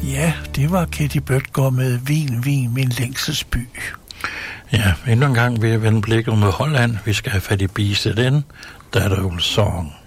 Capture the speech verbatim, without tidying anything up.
Ja, det var Katie Bødker med Vin, Vin, min længselsby. Ja, endnu en gang vil jeg vende blikket mod Holland. Vi skal have fat i Bise den, der er der jo song.